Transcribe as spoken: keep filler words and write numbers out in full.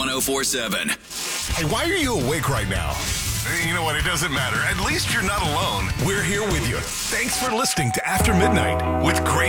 one oh four point seven. Hey, why are you awake right now? You know what? It doesn't matter. At least you're not alone. We're here with you. Thanks for listening to After Midnight with Craig.